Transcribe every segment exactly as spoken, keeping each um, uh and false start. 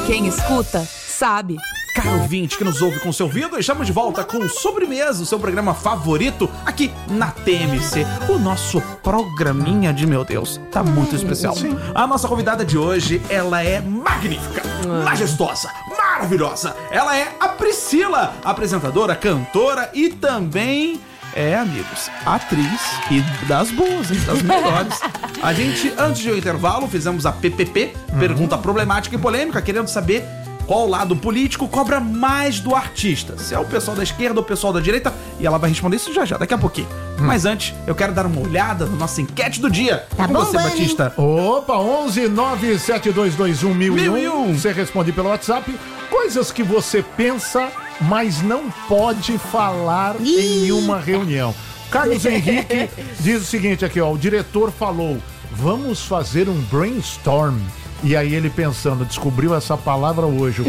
Quem escuta, sabe. Caro ouvinte que nos ouve com seu ouvido, estamos de volta com Sobremesa, o seu programa favorito aqui na T M C. O nosso programinha de, meu Deus, tá muito especial. Sim. A nossa convidada de hoje, ela é magnífica, ah. majestosa, maravilhosa. Ela é a Priscila, apresentadora, cantora e também... É, amigos, atriz e das boas, das melhores. A gente, antes do intervalo, fizemos a P P P, uhum. Pergunta Problemática e Polêmica, querendo saber qual lado político cobra mais do artista. Se é o pessoal da esquerda ou o pessoal da direita. E ela vai responder isso já já, daqui a pouquinho. Hum. Mas antes, eu quero dar uma olhada na nossa enquete do dia. Tá com bom, você, Bunny. Batista. Opa, onze nove sete dois dois um mil e um. Você responde pelo WhatsApp. Coisas que você pensa, mas não pode falar Ih. em uma reunião. Carlos Henrique diz o seguinte aqui, ó. O diretor falou, vamos fazer um brainstorm. E aí ele pensando, descobriu essa palavra hoje.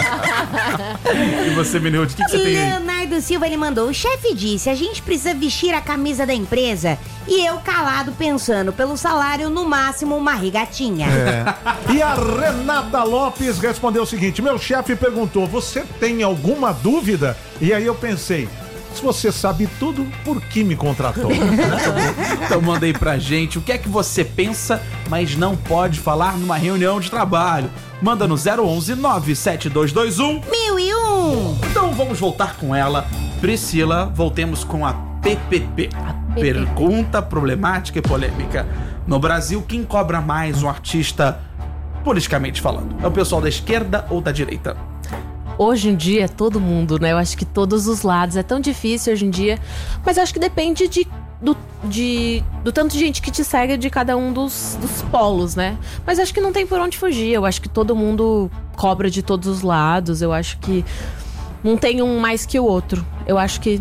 E você, Menino, o que, que você tem aí? Leonardo Silva, ele mandou, o chefe disse, a gente precisa vestir a camisa da empresa. E eu calado pensando, pelo salário, no máximo uma regatinha. É. E a Renata Lopes respondeu o seguinte, meu chefe perguntou, você tem alguma dúvida? E aí eu pensei, se você sabe tudo, por que me contratou? Então manda aí pra gente o que é que você pensa, mas não pode falar numa reunião de trabalho. Manda no zero onze nove sete dois dois um mil e um. Então vamos voltar com ela. Priscila, voltemos com a P P P. A Pergunta Problemática e Polêmica. No Brasil, quem cobra mais um artista politicamente falando? É o pessoal da esquerda ou da direita? Hoje em dia é todo mundo, né? Eu acho que todos os lados. É tão difícil hoje em dia. Mas eu acho que depende de, do, de, do tanto de gente que te segue de cada um dos, dos polos, né? Mas acho que não tem por onde fugir. Eu acho que todo mundo cobra de todos os lados. Eu acho que não tem um mais que o outro. Eu acho que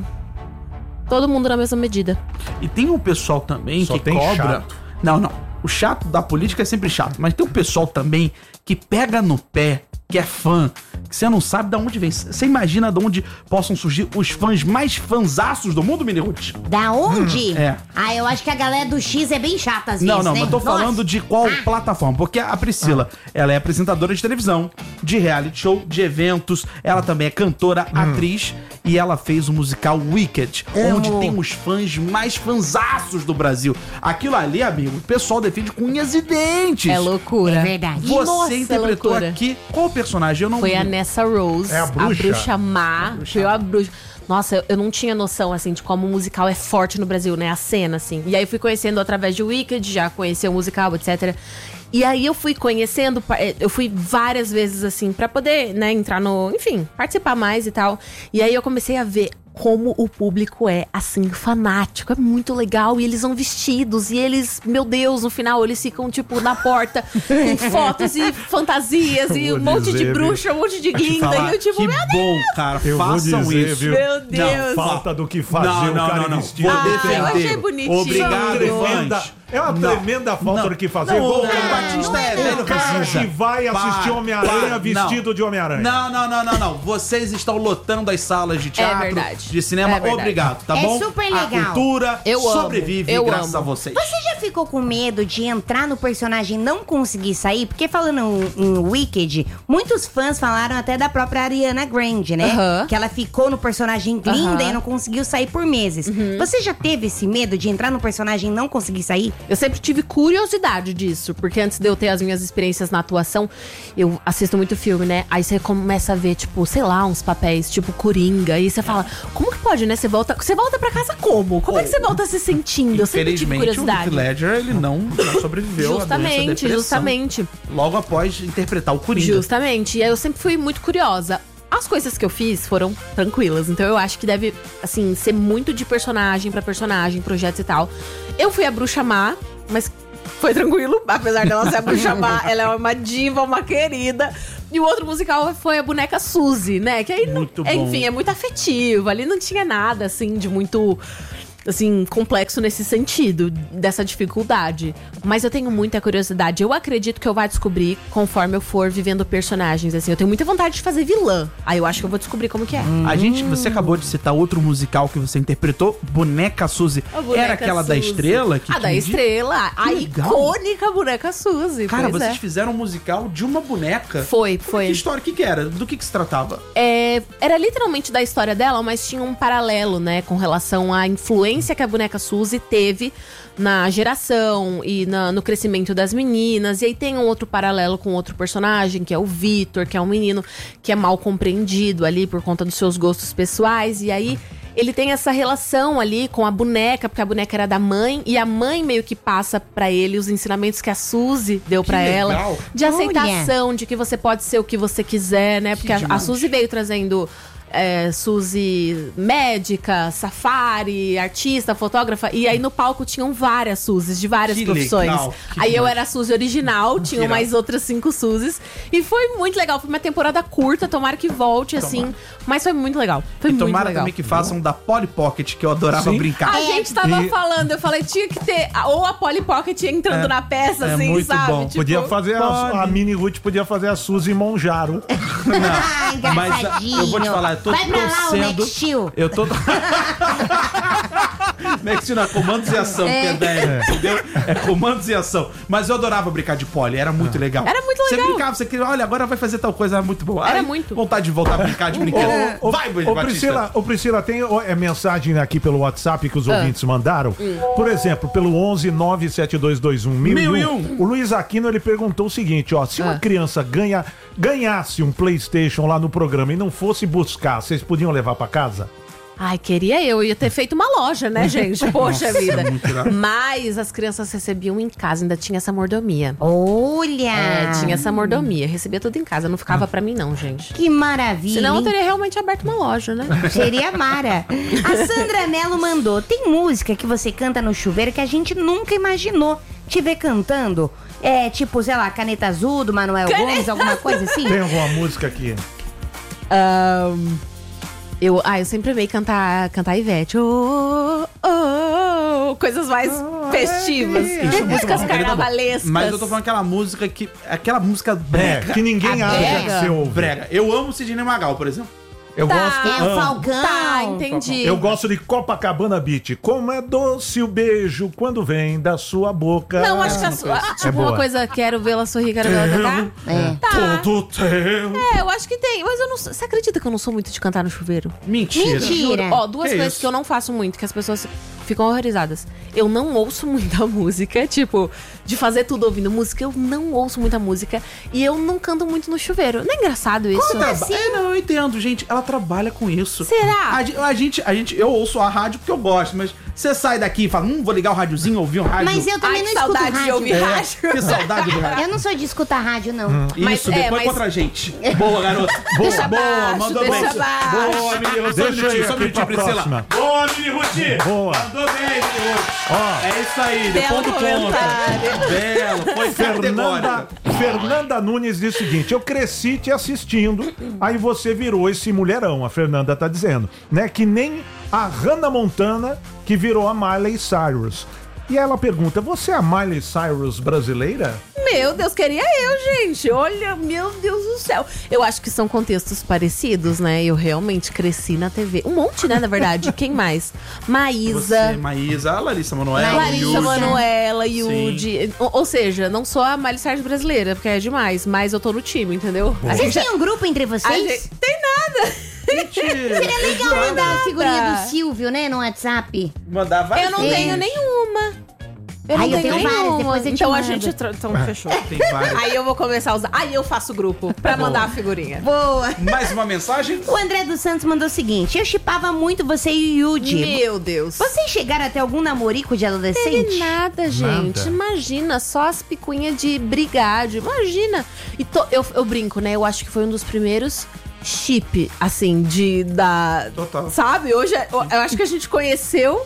todo mundo na mesma medida. E tem um pessoal também Só que tem cobra... chato. Não, não. O chato da política é sempre chato. Mas tem um pessoal também que pega no pé, que é fã, que você não sabe de onde vem. Você imagina de onde possam surgir os fãs mais fanzaços do mundo, Minirute? Da onde? Hum, é. Ah, eu acho que a galera do X é bem chata às vezes, Não, não, né? mas tô Nossa. falando de qual ah. plataforma. Porque a Priscila, ah. ela é apresentadora de televisão, de reality show, de eventos. Ela também é cantora, hum. atriz. E ela fez o musical Wicked, Amo. onde tem os fãs mais fanzaços do Brasil. Aquilo ali, amigo, o pessoal defende com unhas e dentes. É loucura. É verdade. Você Nossa, interpretou loucura. aqui qual personagem? Eu não Foi vi. a Nessa Rose, É a bruxa. a bruxa má. A bruxa. Foi a bruxa. Nossa, eu, eu não tinha noção, assim, de como o musical é forte no Brasil, né? A cena, assim. E aí fui conhecendo através de Wicked, já conheci o musical, etcétera. E aí eu fui conhecendo, eu fui várias vezes, assim, pra poder, né, entrar no... Enfim, participar mais e tal. E aí eu comecei a ver como o público é, assim, fanático. É muito legal. E eles vão vestidos. E eles, meu Deus, no final eles ficam, tipo, na porta com fotos e fantasias. E um monte dizer, de bruxa, um monte de guinda. E eu, tipo, que meu Deus! bom, cara, Eu façam vou dizer, isso. viu? Meu Deus! Falta do que fazer Não, o não, cara não, não. vestido. Vou Ah, defender. eu achei bonitinho. Obrigado, Tremenda, fãs. é uma Não. tremenda falta Não. do que fazer. Não, Vou- o Batista é velho, O cara precisa. que vai assistir Para, Homem-Aranha para, vestido não. de Homem-Aranha. Não, não, não, não, não. Vocês estão lotando as salas de teatro, verdade. de cinema. É verdade. Obrigado, tá É bom? super A legal. cultura Eu amo, sobrevive eu graças amo. a vocês. Você já ficou com medo de entrar no personagem e não conseguir sair? Porque falando em, em Wicked, muitos fãs falaram até da própria Ariana Grande, né? Aham. Que ela ficou no personagem linda Aham. e não conseguiu sair por meses. Você já teve esse medo de entrar no personagem e não conseguir sair? Eu sempre tive curiosidade disso, porque antes de eu ter as minhas experiências na atuação, eu assisto muito filme, né? Aí você começa a ver, tipo, sei lá, uns papéis, tipo Coringa, e você fala, como que pode, né? Você volta, você volta pra casa como? Como é que você volta se sentindo? Eu sempre tive Infelizmente, o Heath curiosidade. Ledger, ele não, não sobreviveu à doença da Justamente, depressão, justamente. logo após interpretar o Coringa. Justamente. E aí eu sempre fui muito curiosa. As coisas que eu fiz foram tranquilas, então eu acho que deve, assim, ser muito de personagem pra personagem, projetos e tal. Eu fui a bruxa má, mas foi tranquilo, apesar dela ser a bruxa má, ela é uma diva, uma querida. E o outro musical foi a boneca Suzy, né? Que aí, Muito é, bom. enfim, é muito afetivo. Ali não tinha nada, assim, de muito... assim, complexo nesse sentido, dessa dificuldade. Mas eu tenho muita curiosidade. Eu acredito que eu vou descobrir conforme eu for vivendo personagens, assim. Eu tenho muita vontade de fazer vilã. Aí eu acho que eu vou descobrir como que é. A gente, você acabou de citar outro musical que você interpretou, Boneca Suzy. Boneca Era aquela Suzy. da Estrela? Que a da tinha- Estrela. A legal. icônica Boneca Suzy. Cara, pois vocês é. fizeram um musical de uma boneca. Foi, Que foi. história? O que que era? Do que que se tratava? É, era literalmente da história dela, mas tinha um paralelo, né, com relação à influência que a boneca Suzy teve na geração e na- no crescimento das meninas. E aí tem um outro paralelo com outro personagem, que é o Vitor, que é um menino que é mal compreendido ali por conta dos seus gostos pessoais. E aí ele tem essa relação ali com a boneca, porque a boneca era da mãe, e a mãe meio que passa pra ele os ensinamentos que a Suzy deu pra legal. ela. De aceitação, de que você pode ser o que você quiser, né? Porque a, a demais. Suzy veio trazendo é, Suzy médica, safari, artista, fotógrafa. E aí no palco tinham várias Suzys, de várias Que profissões. legal, que Aí eu demais. era a Suzy original, tinham irado. mais outras cinco Suzys. E foi muito legal. Foi uma temporada curta, tomara que volte, assim. Mas foi muito legal. Foi E muito tomara legal. também que façam da Polly Pocket, que eu adorava Sim. brincar. A gente tava E- falando, eu falei, tinha que ter a- ou a Polly Pocket entrando É, na peça, é assim, muito sabe? bom. Tipo, Podia fazer a, pode. a Mini Ruth podia fazer a Suzy Monjaro. Ah, Mas ah, engraçadinho. eu vou te falar, eu tô Vai pra lá, o torcendo. Max Steel. Eu tô. Max na comandos e ação, É. que é velho, entendeu? É comandos e ação. Mas eu adorava brincar de Polly, era muito legal. Era muito Você legal. brincava, você queria, olha, agora vai fazer tal coisa, era muito bom. Era Ai, muito. Vontade de voltar a brincar de brinquedo. Ô, Vai, ô, Batista. Priscila, ô, Priscila, tem ó, é, mensagem aqui pelo WhatsApp que os Ah. ouvintes mandaram. Hum. Por exemplo, pelo onze nove sete dois dois um mil e um. O Luiz Aquino, ele perguntou o seguinte, ó. Se uma Ah. criança ganha, ganhasse um PlayStation lá no programa e não fosse buscar, vocês podiam levar pra casa? Ai, queria eu. Ia ter feito uma loja, né, gente? Poxa vida. muito irado. Mas as crianças recebiam em casa, ainda tinha essa mordomia. Olha! É, tinha essa mordomia. Recebia tudo em casa. Não ficava pra mim, não, gente. Que maravilha. Senão eu hein? teria realmente aberto uma loja, né? Seria Mara. A Sandra Mello mandou. Tem música que você canta no chuveiro que a gente nunca imaginou te ver cantando? É tipo, sei lá, Caneta Azul do Manuel Caneta Gomes, alguma coisa assim? Tem alguma música aqui? Ahn, eu, ah, eu sempre amei cantar, cantar Ivete. Oh, oh, oh, coisas mais festivas. Isso é muito Músicas bom, querida, bom. carnavalescas. Mas eu tô falando aquela música que. Aquela música É, brega. que ninguém A acha brega? que você ouve. Brega. Eu amo Sidney Magal, por exemplo. Eu Tá. gosto. É o amo. Falcão. Tá, entendi. Eu gosto de Copacabana Beat. Como é doce o beijo quando vem da sua boca. Não, acho que a sua, ah, tipo boa. uma coisa, quero vê-la sorrir, quero vê-la cantar. É. Tá. Todo teu. É, eu acho que tem. Mas eu não sou- você acredita que eu não sou muito de cantar no chuveiro? Mentira. Mentira. Juro. Ó, duas Que coisas isso? que eu não faço muito, que as pessoas ficam horrorizadas. Eu não ouço muita música, tipo, de fazer tudo ouvindo música, eu não ouço muita música. E eu não canto muito no chuveiro. Não é engraçado isso? Como assim? É, não, eu entendo, gente. Ela trabalha com isso. Será? A, ge- a gente, a gente, eu ouço a rádio porque eu gosto, mas você sai daqui e fala, hum, vou ligar o rádiozinho, ouvir um rádio. Mas eu também Ai, não que escuto saudade de rádio. ouvir É, rádio. que saudade do rádio. Eu não sou de escutar rádio, não. Mas, Isso, é, depois mas- contra a gente. Boa, garota. Boa, Deixa boa, abaixo, mandou deixa bem. abaixo. Boa, Mini Ruth. Só um Deixa minutinho, aí só um aqui minutinho, pra Priscila. próxima. Boa, Mini Ruth. Boa. Mandou bem, Mini Ruth. Ó. É isso aí, Belo ponto contra. comentário. Belo, foi Fernanda, categórica. Fernanda Nunes diz o seguinte: eu cresci te assistindo, aí você virou esse mulherão, a Fernanda tá dizendo, né? Que nem a Hannah Montana, que virou a Miley Cyrus. E ela pergunta: você é a Miley Cyrus brasileira? Meu Deus, queria eu, gente. Olha, meu Deus do céu. Eu acho que são contextos parecidos, né? Eu realmente cresci na T V. Um monte, né, na verdade. Quem mais? Maísa. Você, Maísa, a Larissa Manoela, Larissa Yuri. Manoela, Sim. Yudi. Ou, ou seja, não sou a Miley Cyrus brasileira, porque é demais, mas eu tô no time, entendeu? A Vocês gente, têm um grupo entre a vocês? gente tem nada. Mentira. Seria legal Nada. mandar a figurinha do Silvio, né, no WhatsApp. Mandar várias Eu não vezes. tenho nenhuma. Eu Ai, não eu tenho tenho várias, nenhuma. depois eu te então a mando. gente tra- então fechou. Tem várias. Aí eu vou começar a usar. Aí eu faço grupo pra mandar a figurinha. Boa. Mais uma mensagem? O André dos Santos mandou o seguinte: eu chipava muito você e o Yudi. Meu Deus. Vocês chegaram até algum namorico de Teve adolescente? nada, gente. Nada. Imagina, só as picuinhas de brigádio. Imagina. E to- eu, eu brinco, né? Eu acho que foi um dos primeiros chip, assim, de da. Total. Sabe? Hoje é- eu, eu acho que a gente conheceu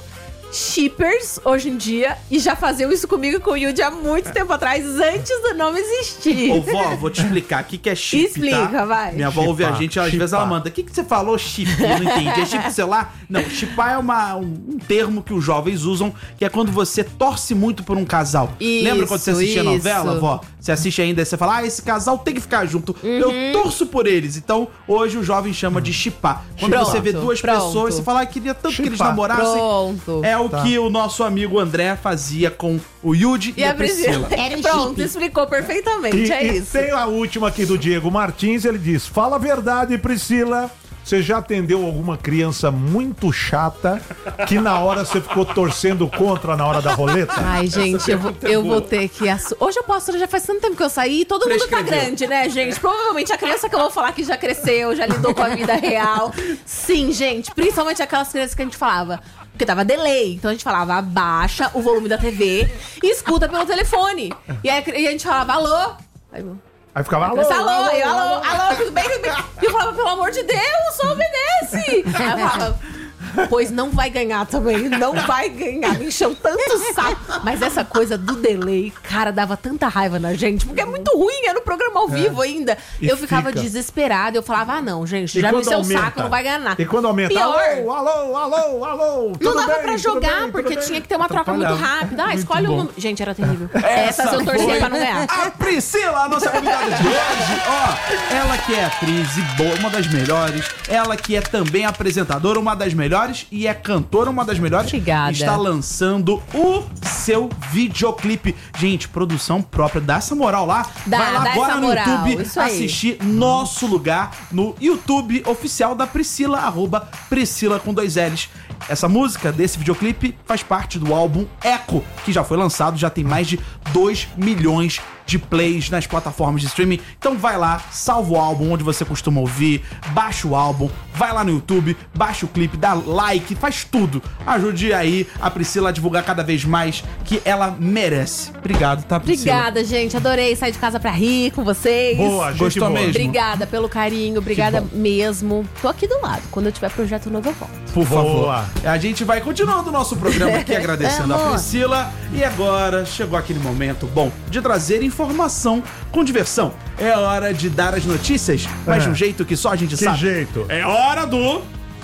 shippers hoje em dia e já faziam isso comigo e com o Yudi há muito tempo atrás, antes do nome existir. Ô, vó, vou te explicar. O que, que é chip, Explica, tá? vai. Minha avó ouve a gente, às vezes ela manda. O que, que você falou, chip? Eu não entendi. É chip celular? Não, chipar é uma, um, um termo que os jovens usam, que é quando você torce muito por um casal. Isso, Lembra quando você assistia a isso. novela, vó? Você assiste ainda e você fala, ah, esse casal tem que ficar junto. Uhum. Eu torço por eles. Então, hoje o jovem chama de chipar. Quando Pronto, você vê duas pronto. pessoas, você fala, ah, queria tanto Chipar. que eles namorassem. Pronto. É o Tá. que o nosso amigo André fazia com o Yudi e, E a a Priscila. Priscila. Era um Pronto, chip. explicou perfeitamente, E, é e isso. tem a última aqui do Diego Martins, ele diz: fala a verdade, Priscila. Você já atendeu alguma criança muito chata que na hora você ficou torcendo contra na hora da roleta? Ai, gente, eu, vou, eu vou ter que... Assu... Hoje eu posso, já faz tanto tempo que eu saí, todo mundo tá Prescreveu. grande, né, gente? Provavelmente a criança que eu vou falar que já cresceu, já lidou com a vida real. Sim, gente, principalmente aquelas crianças que a gente falava... Porque tava delay, então a gente falava, abaixa o volume da T V e escuta pelo telefone. E aí e a gente falava, alô? Aí, Aí ficava alô, alô, alô, alô, alô, alô, tudo bem, tudo bem? E eu falava, pelo amor de Deus, só obedece. Aí eu falava, pois não vai ganhar também, não vai ganhar. Me encheu tanto saco. Mas essa coisa do delay, cara, dava tanta raiva na gente, porque é muito ruim, era no programa ao vivo ainda. E eu ficava fica. desesperada, eu falava, ah não, gente, E já me quando encheu o aumenta? saco, não vai ganhar nada. E quando aumenta, Pior. alô, alô, alô, alô, Não tudo dava bem, pra tudo jogar, bem, porque tudo bem. tinha que ter uma troca muito Atrapalhava. rápida. Ah, Muito escolhe bom. um número. Gente, era terrível. Essas eu torcia foi pra não ganhar. A Priscila, a nossa convidada de hoje, ó, ela que é atriz e boa, uma das melhores, ela que é também apresentadora, uma das melhores, e é cantora, uma das melhores. Obrigada. Está lançando o seu videoclipe. Gente, produção própria, dá essa moral lá. Dá, Vai lá dá agora essa no moral, YouTube isso aí. assistir Nosso Lugar no YouTube oficial da Priscila, arroba Priscila com dois L's. Essa música desse videoclipe faz parte do álbum Echo, que já foi lançado, já tem mais de dois milhões de plays nas plataformas de streaming. Então vai lá, salva o álbum onde você costuma ouvir, baixa o álbum, vai lá no YouTube, baixa o clipe, dá like, faz tudo. Ajude aí a Priscila a divulgar cada vez mais, que ela merece. Obrigado, tá, Priscila? Obrigada, gente. Adorei sair de casa pra rir com vocês. Boa, gente Gostou boa. mesmo? Obrigada pelo carinho, obrigada mesmo. Tô aqui do lado. Quando eu tiver projeto novo, eu volto. Por favor. Boa. A gente vai continuando o nosso programa aqui, agradecendo a Amor. Priscila. E agora chegou aquele momento bom de trazer informação com diversão. É hora de dar as notícias, mas É. de um jeito que só a gente Que sabe. jeito? É hora do...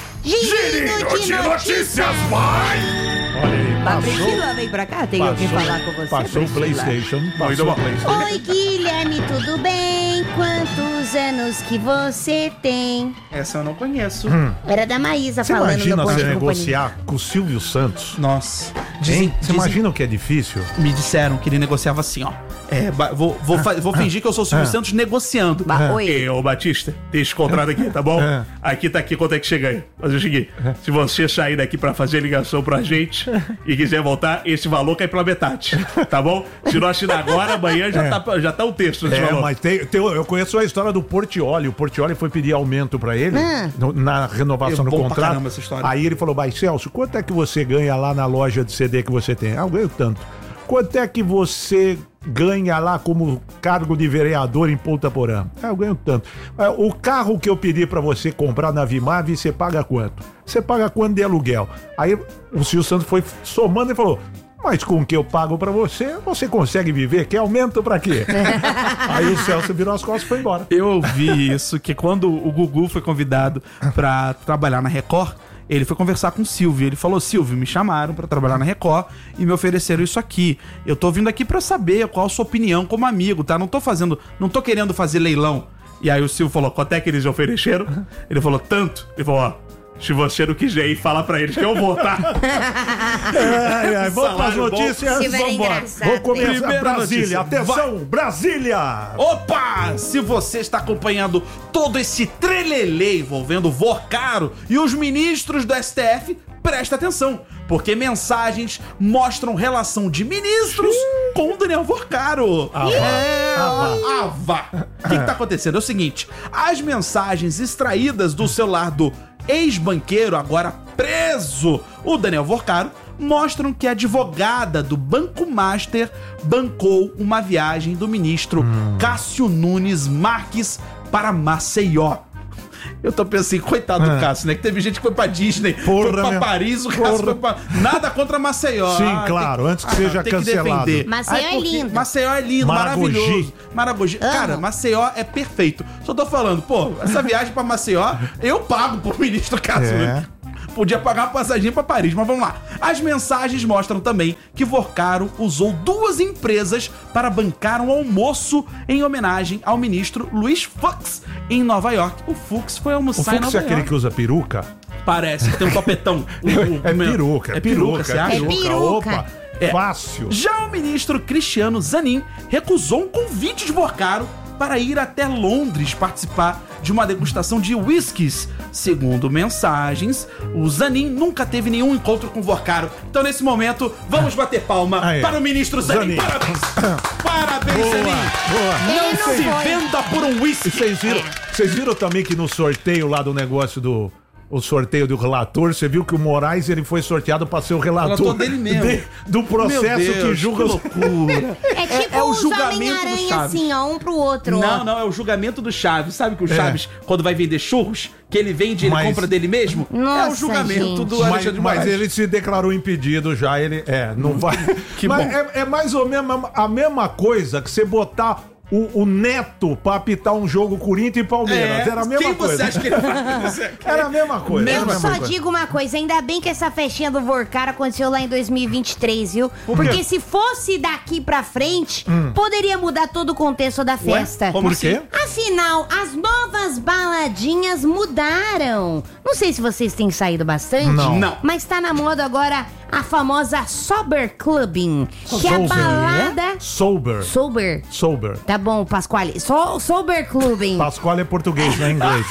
Girinho de notícias. vai! Olha aí, A passou, Priscila vem pra cá, tem o que passou, falar com você. passou o Priscila. PlayStation, passou bom. o PlayStation. Oi, Guilherme, tudo bem? Quantos anos que você tem? Essa eu não conheço. Era da Maísa Você falando imagina no Bom você de Companhia. negociar com o Silvio Santos? Nossa. Hein? Você imagina o que é difícil? Me disseram que ele negociava assim, ó. É, ba- vou, vou, fa- vou fingir que eu sou o Silvio Ah. Santos negociando. Ba- Oi. Ei, ô Batista, tem esse contrato aqui, tá bom? É. Aqui tá aqui quanto é que chega aí. Fazer o seguinte: se você sair daqui pra fazer ligação pra gente e quiser voltar, esse valor cai pela metade, tá bom? Se não assinar agora, amanhã já, É. tá, já tá o texto desse É, valor. mas tem, tem- eu conheço a história do Portiolli. O Portiolli foi pedir aumento pra ele Ah. no- na renovação É do bom pra contrato. caramba essa história. Aí ele falou: Vai, Celso, quanto é que você ganha lá na loja de C D que você tem? Ah, eu ganho tanto. Quanto é que você ganha lá como cargo de vereador em Ponta Porã? Ah, eu ganho tanto. Ah, o carro que eu pedi pra você comprar na Vimave, você paga quanto? Você paga quanto de aluguel? Aí o Silvio Santos foi somando e falou: mas com o que eu pago pra você, você consegue viver? Quer aumento pra quê? Aí o Celso virou as costas e foi embora. Eu ouvi isso, que quando o Gugu foi convidado pra trabalhar na Record, ele foi conversar com o Silvio. Ele falou: Silvio, me chamaram pra trabalhar na Record e me ofereceram isso aqui. Eu tô vindo aqui pra saber qual a sua opinião como amigo, tá? Não tô fazendo, não tô querendo fazer leilão. E aí o Silvio falou: quanto é que eles ofereceram? Ele falou: tanto. Ele falou: ó, se você não quiser ir, fala pra eles que eu vou, tá? Ai, ai, vamos para as Salário bom. notícias. Silvio era Vambora. engraçado. Vamos começar. Primeira Brasília. notícia. Atenção, Brasília. Opa! Se você está acompanhando todo esse trelelê envolvendo o Vorcaro e os ministros do S T F, presta atenção, porque mensagens mostram relação de ministros com o Daniel Vorcaro. Ah, vá. É, Ah, ah, vá. O que, que tá acontecendo? É o seguinte, as mensagens extraídas do celular do ex-banqueiro, agora preso, o Daniel Vorcaro, mostram que a advogada do Banco Master bancou uma viagem do ministro Cássio Nunes Marques para Maceió. Eu tô pensando assim, coitado do Ah. Cássio, né? Que teve gente que foi pra Disney, Porra, foi pra meu. Paris, o Cássio Porra. foi pra... Nada contra Maceió. Sim, Ah, claro, tem- antes que seja tem cancelado. defender. Maceió é porque lindo. Maceió é lindo, Maragogi. maravilhoso. Maragogi. Amo. Cara, Maceió é perfeito. Só tô falando, pô, essa viagem pra Maceió, eu pago pro ministro Cássio. É. Podia pagar uma passaginha pra Paris, mas vamos lá. As mensagens mostram também que Vorcaro usou duas empresas para bancar um almoço em homenagem ao ministro Luiz Fux em Nova York. O Fux foi O almoçar em Fux Nova é aquele York. que usa peruca? Parece que tem um topetão. O- o- É o- peruca, é peruca, você é acha? peruca. peruca. Opa, É. fácil. Já o ministro Cristiano Zanin recusou um convite de Vorcaro para ir até Londres participar de uma degustação de whiskies. Segundo mensagens, o Zanin nunca teve nenhum encontro com Vorcaro. Então, nesse momento, vamos bater palma Aí. para o ministro Zanin. Zanin. Parabéns! Parabéns, Boa, Zanin! boa. Não Ele não se foi. venda por um E whisky! vocês viram, vocês viram também que no sorteio lá do negócio do... O sorteio do relator, você viu que o Moraes ele foi sorteado para ser o relator, Relator dele mesmo. de- do processo Meu Deus, que julga que os... loucura. É tipo é o os julgamento do Homem-Aranha Chaves. assim, ó, um pro outro. Não, ó. não, é o julgamento do Chaves. Sabe que o É. Chaves, quando vai vender churros, que ele vende, ele Mas- compra dele mesmo? é o Nossa, julgamento gente. do Mas, Alexandre de mas Moraes. ele se declarou impedido já, ele... É, não vai... Que mas bom. É, é mais ou menos a mesma coisa que você botar o, o Neto pra apitar um jogo Corinthians e Palmeiras. Era a mesma Quem coisa. você acha que ele vai fazer? Era a mesma coisa. Eu era a só mesma coisa. digo uma coisa, ainda bem que essa festinha do Vorcaro aconteceu lá em dois mil e vinte e três, viu? Porque se fosse daqui pra frente, poderia mudar todo o contexto da festa. Como Por assim? quê? Afinal, as novas baladinhas mudaram. Não sei se vocês têm saído bastante. Não. Não. Mas tá na moda agora a famosa Sober Clubbing, que é a Sober, balada... Sober. Sober. Sober. Tá bom, Pasquale. So, sober Clubbing. Pascoal é português, não é inglês.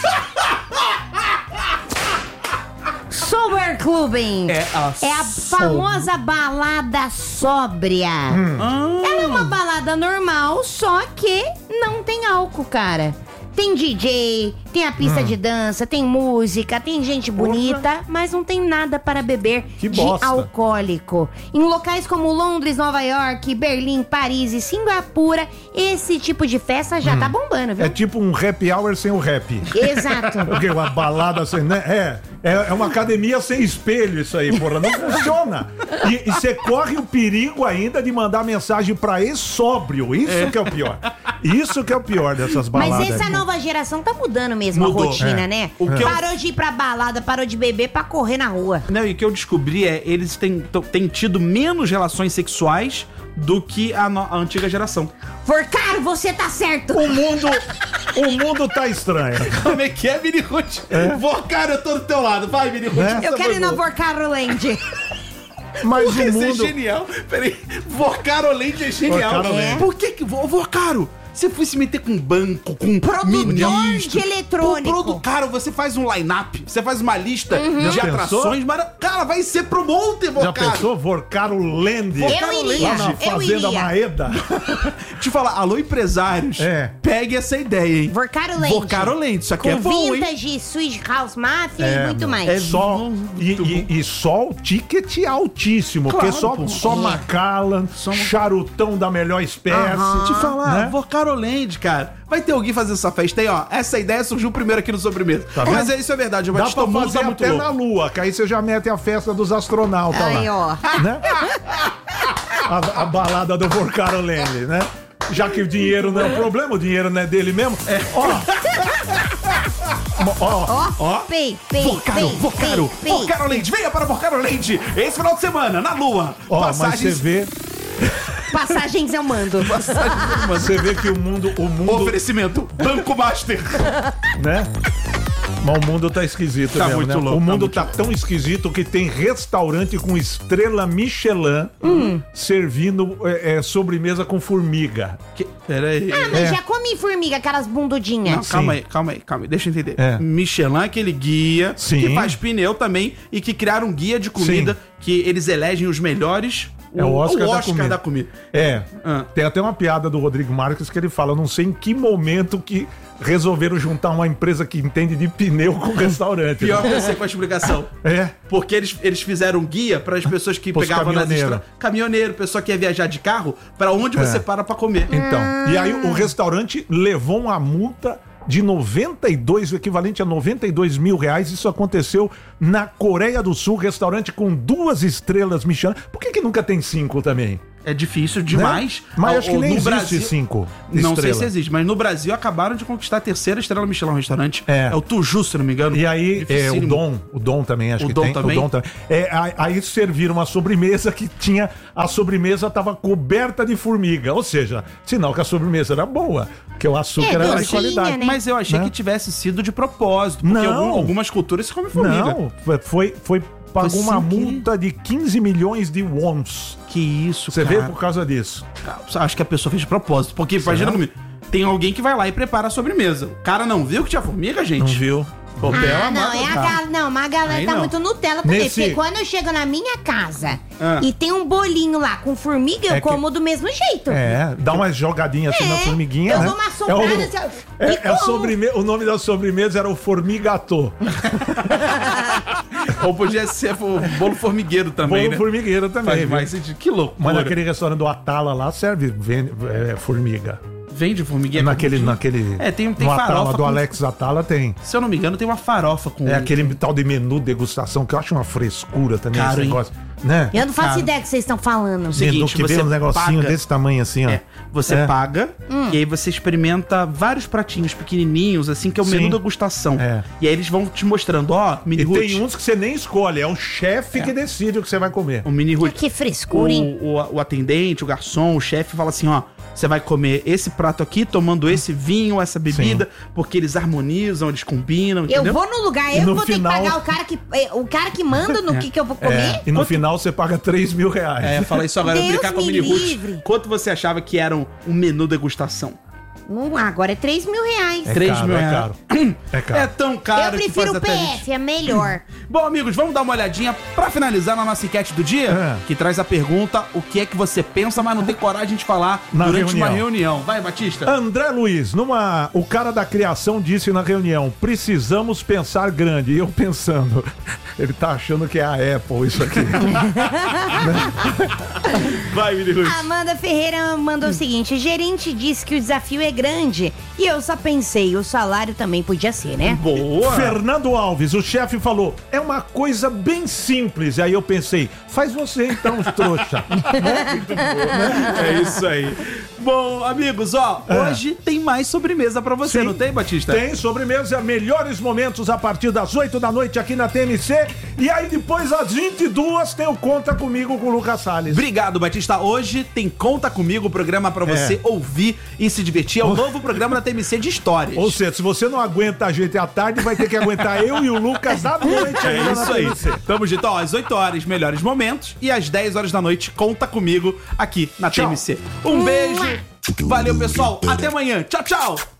Sober Clubbing. É a É a famosa balada sóbria. Ela é uma balada normal, só que não tem álcool, cara. Tem D J, tem a pista de dança, tem música, tem gente bonita, mas não tem nada para beber Que de bosta. alcoólico. Em locais como Londres, Nova York, Berlim, Paris e Singapura, esse tipo de festa já tá bombando, viu? É tipo um happy hour sem o rap. Exato. Porque uma balada sem. Né? É, é, é uma academia sem espelho isso aí, porra. Não funciona. E você corre o perigo ainda de mandar mensagem pra ex-sóbrio. Isso que é o pior. Isso que é o pior dessas baladas. Mas essa aí. nova geração tá mudando mesmo Mudou, a rotina, é. né? O que eu- Parou de ir pra balada, parou de beber pra correr na rua. Não, e o que eu descobri é eles têm, t- têm tido menos relações sexuais do que a, no- a antiga geração. Vorcaro, você tá certo! O mundo. O mundo tá estranho. Como é que é, Mini Ruth? Vou, cara, eu tô do teu lado. Vai, Mini Ruth. Né? essa Eu quero foi ir na boa. Vorcaro Land. Mas Porra, o esse é mundo. genial. Peraí, Vorcarolente é genial. Vorcarolente. É. Por que que, Vo- Vorcaro, você foi se meter com banco, com Produtor ministro, de eletrônico. com produ- Cara, você faz um line-up, você faz uma lista de Já atrações, mas, cara, vai ser promoter, Já Vorcaro. pensou? Vorcaro Land. Eu iria, Lá na eu Fazenda iria. Maeda. Te falar, alô, empresários, É. pegue essa ideia, hein? Vorcaro Land. Vorcarolente, isso aqui Com é bom, hein? vintage, Swedish House Mafia É, e muito meu. mais. É Só, muito e, bom. e- e só o ticket altíssimo, Claro, porque só, pô. só É. Macallan, Só- charutão da melhor espécie. Aham. Te falar, Né? Vorcarolente, cara. Vai ter alguém fazendo essa festa aí, ó. Essa ideia surgiu primeiro aqui no Sobremesa. Tá vendo? Mas é isso, é verdade. O Dá Batista pra Mundo fazer tá muito até louco. na lua, que aí você já mete a festa dos astronautas Aí, lá. ó. Né? A, a balada do Vorcaro Land, né? Já que o dinheiro não é o problema, o dinheiro não é dele mesmo. Ó. Ó, Ó, pei, pei, Vorcaro, pei, Vorcaro, pei, pei. Vorcarolente, venha para Vorcarolente. Esse final de semana, na Lua. ó, mas você vê, Passagens eu mando. você vê que o mundo, o mundo, Oferecimento, Banco Master. né? Mas o mundo tá esquisito Tá mesmo, muito né? louco, o mundo tá tá, tão esquisito que tem restaurante com estrela Michelin servindo é, é, sobremesa com formiga. Que, peraí. Ah, mas É. já comi formiga, aquelas Não, bundudinhas. calma Sim. aí, calma aí, calma aí. Deixa eu entender. É. Michelin, aquele guia Sim. que faz pneu também e que criaram um guia de comida Sim. que eles elegem os melhores. É o Oscar, da, Oscar comida. da comida. É. Ah. Tem até uma piada do Rodrigo Marques que ele fala: eu não sei em que momento que resolveram juntar uma empresa que entende de pneu com restaurante. Pior né? que eu sei com a explicação. É. Porque eles, eles fizeram um guia para as pessoas que Pros pegavam nas caminhoneiro. estradas. Caminhoneiro, pessoa que ia viajar de carro, para onde você É. para pra comer. Então. E aí o restaurante levou uma multa de noventa e dois, o equivalente a noventa e dois mil reais. Isso aconteceu na Coreia do Sul, restaurante com duas estrelas Michelin. Por que que nunca tem cinco também? É difícil demais. Né? Mas Ao- acho que nem no existe Brasil- cinco Não sei estrelas. se existe, mas no Brasil acabaram de conquistar a terceira estrela Michelin no restaurante. É. É o Tuju, se não me engano. E aí, é, o Dificílimo. Dom, o Dom também, acho O que Dom tem. também? O Dom também. É, aí, aí serviram uma sobremesa que tinha, a sobremesa estava coberta de formiga. Ou seja, sinal que a sobremesa era boa, que o açúcar É, era de docinha, qualidade. né? Mas eu achei Né? que tivesse sido de propósito. Porque Não. algum- algumas culturas se comem formiga. Não, foi, foi pagou Foi uma sem querer. multa de quinze milhões de wons. Que isso, Você cara. vê por causa disso. Acho que a pessoa fez de propósito. Porque, imagina comigo, tem alguém que vai lá e prepara a sobremesa. O cara não viu que tinha formiga, gente? Não viu? Pô, bela Ah, não, mata, é a cara. gal... não, mas a galera Aí tá não. muito Nutella também. Nesse- Porque quando eu chego na minha casa Ah. e tem um bolinho lá com formiga, eu É que- como do mesmo jeito. É, dá uma jogadinha assim É, na formiguinha, eu né? dou uma soprada, É o- assim, ó, é, e é a como. sobreme- o nome da sobremesa era o formigatô. Ou podia ser o bolo formigueiro também, Bolo né? formigueiro também. Faz viu? mais sentido. Que loucura. Mas naquele restaurante do Atala lá serve vende, é, formiga. Vende formiguinha? naquele, com- naquele. É, tem, tem no Atala farofa do com- Alex Atala tem. Se eu não me engano, tem uma farofa com... É aquele tal de menu degustação que eu acho uma frescura também Caro, esse hein? negócio. Né? Eu não faço Cara. ideia do que vocês estão falando. Seguinte, Menu que vem você um negocinho paga- desse tamanho assim, ó. É, você É. paga e aí você experimenta vários pratinhos pequenininhos, assim, que é o Sim. menu degustação. É. E aí eles vão te mostrando, ó, mini E root. tem uns que você nem escolhe, é o chefe que decide o que você vai comer. O mini root. Que frescura, hein? O, o, o atendente, o garçom, o chefe fala assim, ó, você vai comer esse prato aqui, tomando esse vinho, essa bebida, porque eles harmonizam, eles combinam, entendeu? Eu vou no lugar, E eu no vou final- ter que pagar o cara que, eh, o cara que manda no que, que eu vou comer. É, e no final você paga três mil reais. É, fala isso agora, eu vou Deus brincar com o me mini root. livre. Quanto você achava que era um, um menu degustação? Hum, agora é três mil reais. É três caro, mil é reais. caro. É caro. É tão Eu caro que faz prefiro o P até gente... F, é melhor. Bom, amigos, vamos dar uma olhadinha pra finalizar na nossa enquete do dia, É. que traz a pergunta: o que é que você pensa, mas não tem coragem de falar Na durante uma reunião. reunião. Vai, Batista. André Luiz, numa, o cara da criação disse na reunião: precisamos pensar grande. E eu pensando, ele tá achando que é a Apple isso aqui. Vai, Mini Ruth. Amanda Ferreira mandou o seguinte: gerente disse que o desafio é grande. E eu só pensei, o salário também podia ser, né? Boa. Fernando Alves, o chefe falou: é uma coisa bem simples. E aí eu pensei: faz você então, trouxa. É isso aí. Bom, amigos, ó, hoje tem mais sobremesa pra você, Sim. não tem, Batista? Tem sobremesa, melhores momentos a partir das oito da noite aqui na T M C. E aí depois às vinte e duas tem o Conta Comigo com o Lucas Salles. Obrigado, Batista. Hoje tem Conta Comigo, o programa pra você É. ouvir e se divertir. É o novo programa da T M C de histórias. Ou seja, se você não aguenta a gente à tarde, vai ter que aguentar eu e o Lucas à noite. É ainda na isso aí. T M C. Tamo junto, ó, às oito horas, melhores momentos. E às dez horas da noite, Conta Comigo aqui na Tchau. T M C. Um beijo. Valeu, pessoal. Até amanhã. Tchau, tchau.